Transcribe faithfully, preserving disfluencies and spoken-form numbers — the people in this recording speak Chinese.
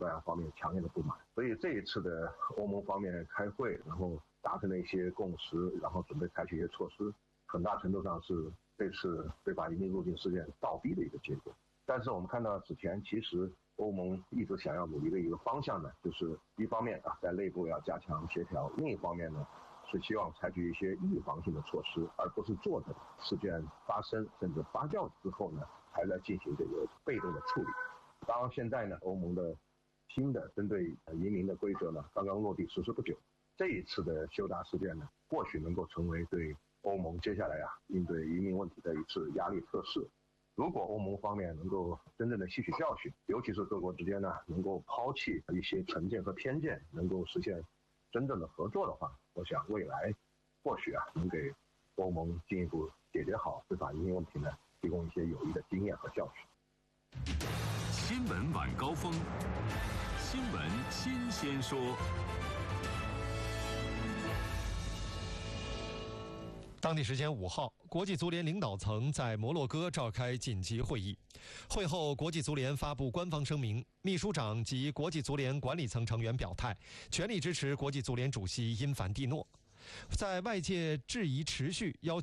班牙方面强烈的不满。所以这一次的欧盟方面开会，然后达成了一些共识，然后准备采取一些措施，很大程度上是这次非法移民入境事件倒逼的一个结果。但是我们看到此前其实欧盟一直想要努力的一个方向呢，就是一方面啊在内部要加强协调，另一方面呢是希望采取一些预防性的措施，而不是坐等事件发生甚至发酵之后呢还来进行这个被动的处理。当然现在呢欧盟的新的针对移民的规则呢刚刚落地实施不久，这一次的休达事件呢或许能够成为对欧盟接下来啊应对移民问题的一次压力测试。如果欧盟方面能够真正的吸取教训，尤其是各国之间呢能够抛弃一些成见和偏见，能够实现真正的合作的话，我想未来或许啊能给欧盟进一步解决好非法移民问题呢提供一些有益的经验和教训。 新闻晚高峰，新闻新鲜说。 当地时间五号，国际足联领导层在摩洛哥召开紧急会议。会后，国际足联发布官方声明，秘书长及国际足联管理层成员表态，全力支持国际足联主席因凡蒂诺。在外界质疑持续要求